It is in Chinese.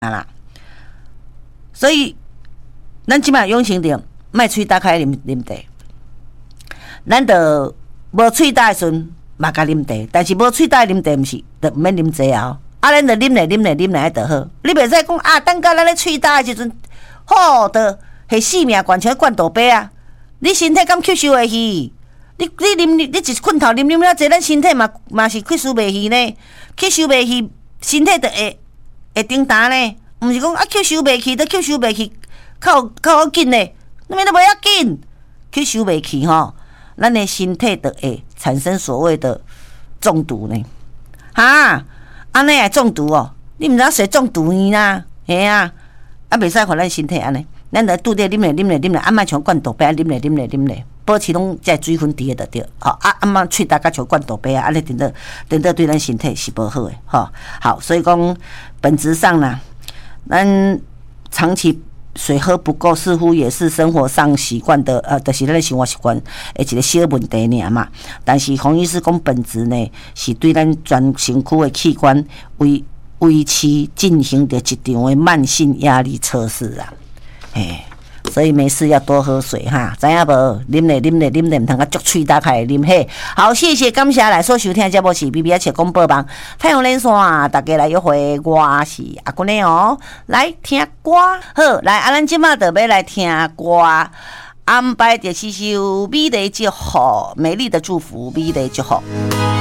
啦。所以咱即摆养生着，莫喙打开啉茶。咱着无喙打的时阵，嘛甲啉茶，但是无喙打啉茶，毋是，着毋免啉茶哦。咱着啉来就好。你袂使讲等到咱咧喙打的时阵，好着系性命完全灌大杯啊！你身体敢吸收会去？你一困头啉了济，咱身体嘛是吸收袂去呢，吸收袂去，身体就会顶打呢。毋是讲吸收袂去，吸收袂去，较要紧呢，那边都袂要紧，吸收袂去吼，咱的身体就会产生所谓的中毒呢。安尼会中毒哦？你毋知影谁中毒呢啦？嘿啊，袂使互咱身体安尼，咱着拄着啉来，莫像灌大杯啉来，保持拢在水分低的就对。莫喙大甲像灌大杯安尼等到对咱身体是无好的好，所以讲本质上啦。咱长期水喝不够，似乎也是生活上习惯的，就是咱的生活习惯的一个小问题尔嘛。但是洪医师讲本质呢，是对咱全身躯的器官维持进行着一场的慢性压力测试啊。所以没事要多喝水哈，知影无？啉咧，唔通甲足喙打开啉嘿。好，谢谢感谢来所收听的节目是 BBS 广播网太阳连线，大家来约会，我是阿君的哦，来听歌。好，来咱即马就要来听歌，安排着是首美丽的祝福，美丽的祝福，美丽的祝福。